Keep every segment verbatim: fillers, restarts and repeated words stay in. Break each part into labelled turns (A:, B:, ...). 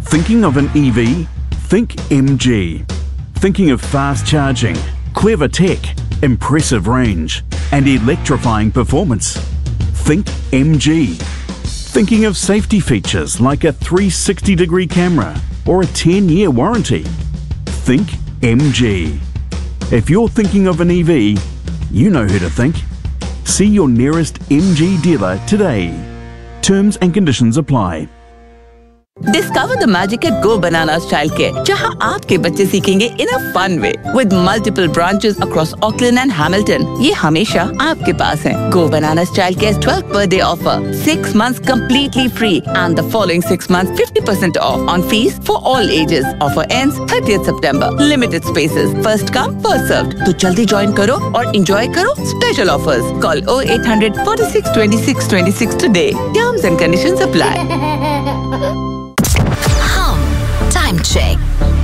A: Thinking of an E V? Think M G. Thinking of fast charging, clever tech, impressive range, and electrifying performance? Think M G. Thinking of safety features like a three sixty degree camera or a ten year warranty? Think M G. If you're thinking of an E V, you know who to think. See your nearest M G dealer today. Terms and conditions apply.
B: Discover the magic at Go Bananas Childcare, जहां आपके बच्चे सीखेंगे in a fun way. With multiple branches across Auckland and Hamilton, ये हमेशा आपके पास हैं. Go Bananas Childcare's twelfth birthday offer, six months completely free, and the following six months fifty percent off on fees for all ages. Offer ends thirtieth September. Limited spaces, first come, first served. तो जल्दी join करो और enjoy करो special offers. Call oh eight hundred forty-six twenty-six twenty-six today. Terms and conditions apply.
C: Time check.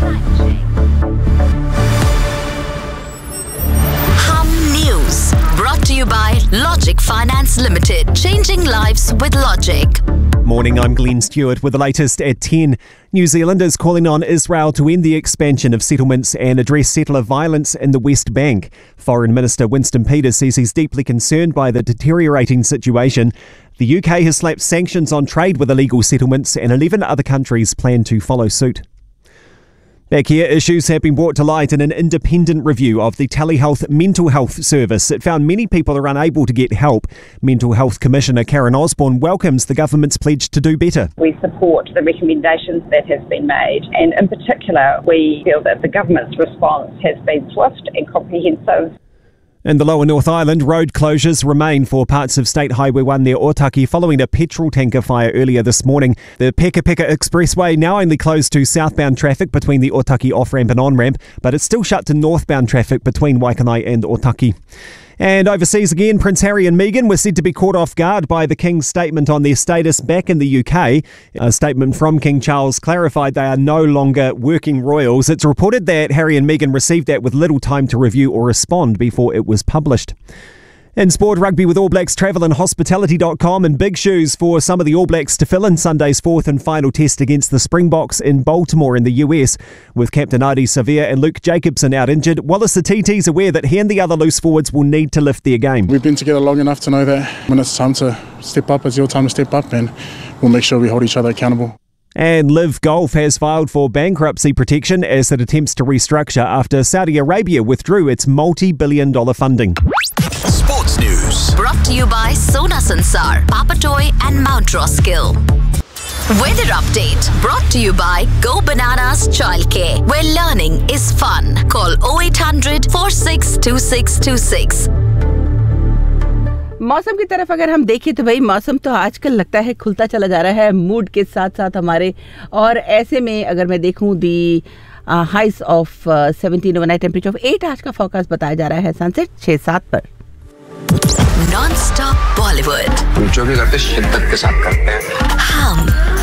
C: Hum News. Brought to you by Logic Finance Limited. Changing lives with Logic.
D: Morning, I'm Glenn Stewart with the latest at ten. New Zealand is calling on Israel to end the expansion of settlements and address settler violence in the West Bank. Foreign Minister Winston Peters says he's deeply concerned by the deteriorating situation. The U K has slapped sanctions on trade with illegal settlements, and eleven other countries plan to follow suit. Back here, issues have been brought to light in an independent review of the Telehealth Mental Health Service. It found many people are unable to get help. Mental Health Commissioner Karen Osborne welcomes the government's pledge to do better.
E: We support the recommendations that have been made, and in particular we feel that the government's response has been swift and comprehensive.
D: In the Lower North Island, road closures remain for parts of State Highway one near Otaki following a petrol tanker fire earlier this morning. The Peka Peka Expressway now only closed to southbound traffic between the Otaki off-ramp and on-ramp, but it's still shut to northbound traffic between Waikanai and Otaki. And overseas again, Prince Harry and Meghan were said to be caught off guard by the King's statement on their status back in the U K. A statement from King Charles clarified they are no longer working royals. It's reported that Harry and Meghan received that with little time to review or respond before it was published. In sport, rugby with All Blacks travel and hospitality dot com and big shoes for some of the All Blacks to fill in Sunday's fourth and final test against the Springboks in Baltimore in the U S. With captain Ardie Savea and Luke Jacobson out injured, Wallace Atiti's aware that he and the other loose forwards will need to lift their game.
F: We've been together long enough to know that when it's time to step up, it's your time to step up, and we'll make sure we hold each other accountable.
D: And Liv Golf has filed for bankruptcy protection as it attempts to restructure after Saudi Arabia withdrew its multi-billion dollar funding.
C: Sports News. Brought to you by Sona Sansar, Papatoy and Mount Roskill. Weather update. Brought to you by Go Bananas Childcare, where learning is fun. Call oh eight hundred forty-six twenty-six twenty-six.
B: मौसम की तरफ अगर हम देखें तो भाई मौसम तो आजकल लगता है खुलता चला जा रहा है मूड के साथ साथ हमारे, और ऐसे में अगर मैं देखूं दी हाइस of seventeen overnight temperature of eight आज का फोरकास्ट बताया जा रहा है सनसेट छह सात पर।
C: नॉन स्टॉप बॉलीवुड,
G: जो भी करते शिद्दत के साथ करते हैं।
C: हम